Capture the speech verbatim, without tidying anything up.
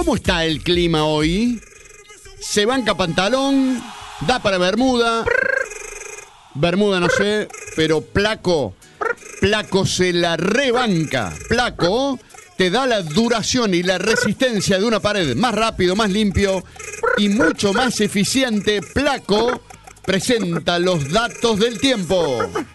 ¿Cómo está el clima hoy? ¿Se banca pantalón? ¿Da para bermuda? Bermuda no sé, pero Placo, Placo se la rebanca. Placo te da la duración y la resistencia de una pared más rápido, más limpio y mucho más eficiente. Placo presenta los datos del tiempo.